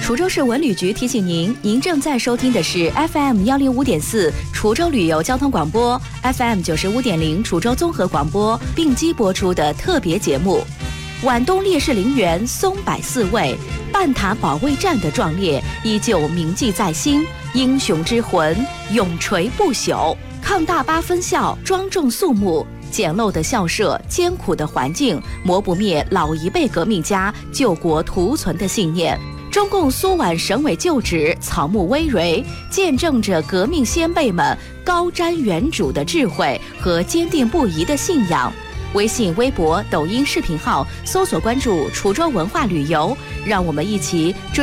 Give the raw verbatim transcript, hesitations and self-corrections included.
滁州市文旅局提醒您，您正在收听的是 F M 幺零五点四滁州旅游交通广播 ，F M 九十五点零滁州综合广播并机播出的特别节目。皖东烈士陵园松柏四位，半塔保卫战的壮烈依旧铭记在心，英雄之魂永垂不朽。抗大巴分校庄重肃穆，简陋的校舍，艰苦的环境，磨不灭老一辈革命家救国图存的信念。中共苏皖省委旧址草木葳蕤，见证着革命先辈们高瞻远瞩的智慧和坚定不移的信仰。微信、微博、抖音视频号搜索关注滁州文化旅游，让我们一起追